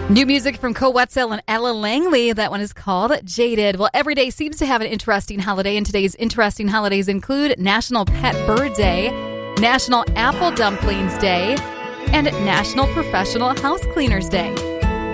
New music from Co Wetzel and Ella Langley. That one is called Jaded. Well, every day seems to have an interesting holiday, and today's interesting holidays include National Pet Bird Day, National Apple Dumplings Day, and National Professional House Cleaners Day.